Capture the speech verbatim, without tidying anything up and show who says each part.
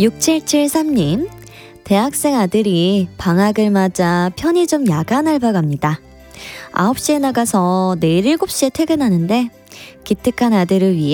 Speaker 1: 육칠칠삼 님, 대학생 아들이 방학을 맞아 편의점 야간 알바 갑니다. 아홉 시에 나가서 내일 일곱 시에 퇴근하는데 기특한 아들을 위해